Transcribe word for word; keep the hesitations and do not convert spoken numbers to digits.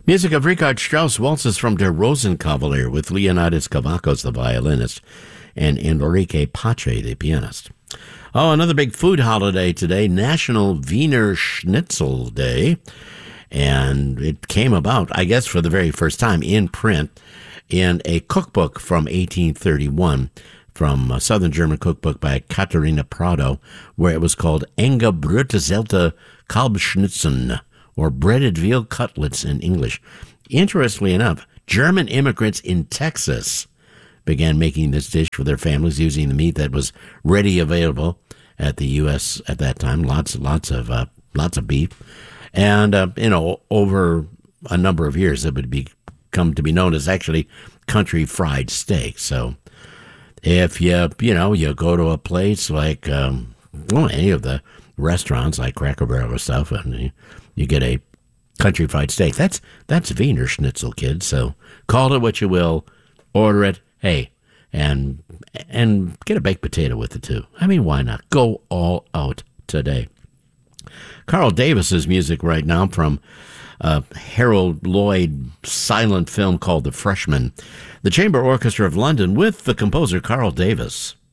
Music of Richard Strauss, waltzes from Der Rosenkavalier with Leonidas Kavakos, the violinist, and Enrique Pache, the pianist. Oh, another big food holiday today, National Wiener Schnitzel Day. And it came about, I guess, for the very first time in print in a cookbook from eighteen thirty-one, from a Southern German cookbook by Katharina Prado, where it was called Eingebrühtelte Kalbschnitzen, or breaded veal cutlets in English. Interestingly enough, German immigrants in Texas began making this dish for their families using the meat that was ready available at the U S at that time. Lots, lots of, uh, lots of beef, and uh, you know, over a number of years, it would become to be known as actually country fried steak. So, if you you know you go to a place like um, well, any of the restaurants like Cracker Barrel or stuff, and you, you get a country fried steak, that's that's Wiener Schnitzel, kids. So call it what you will, order it. Hey, and and get a baked potato with it too. I mean, why not? Go all out today. Carl Davis's music right now from a Harold Lloyd silent film called The Freshman. The Chamber Orchestra of London with the composer Carl Davis.